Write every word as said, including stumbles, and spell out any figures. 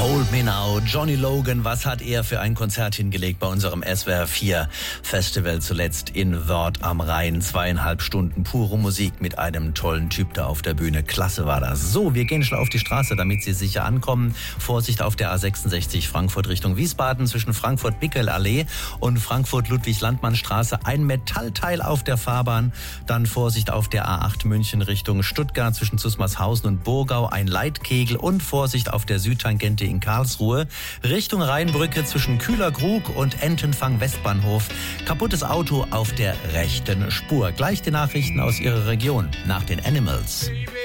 Hold Me Now, Johnny Logan, was hat er für ein Konzert hingelegt bei unserem S W R vier Festival zuletzt in Wörth am Rhein. Zweieinhalb Stunden pure Musik mit einem tollen Typ da auf der Bühne. Klasse war das. So, wir gehen schnell auf die Straße, damit Sie sicher ankommen. Vorsicht auf der A sechsundsechzig Frankfurt Richtung Wiesbaden zwischen Frankfurt-Bickel-Allee und Frankfurt-Ludwig-Landmann-Straße. Ein Metallteil auf der Fahrbahn. Dann Vorsicht auf der A acht München Richtung Stuttgart zwischen Zusmarshausen und Burgau. Ein Leitkegel und Vorsicht auf der Südtangente in Karlsruhe, Richtung Rheinbrücke zwischen Kühlerkrug und Entenfang Westbahnhof. Kaputtes Auto auf der rechten Spur. Gleich die Nachrichten aus Ihrer Region nach den Animals.